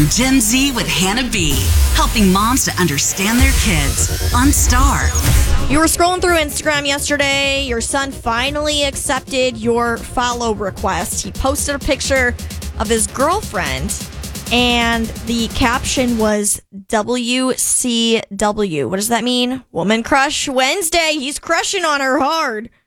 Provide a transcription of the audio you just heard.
Gen Z with Hannah B, helping moms to understand their kids on Star. You were scrolling through Instagram yesterday. Your son finally accepted your follow request. He posted a picture of his girlfriend, and the caption was WCW. What does that mean? Woman Crush Wednesday. He's crushing on her hard.